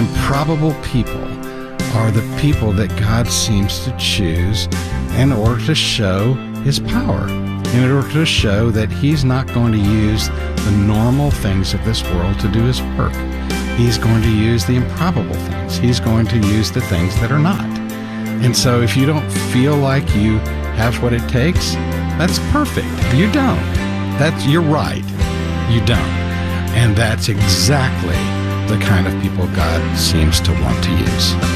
improbable people are the people that God seems to choose in order to show his power, in order to show that he's not going to use the normal things of this world to do his work. He's going to use the improbable things. He's going to use the things that are not. And so if you don't feel like you have what it takes, that's perfect. You don't. You're right. You don't. And that's exactly the kind of people God seems to want to use.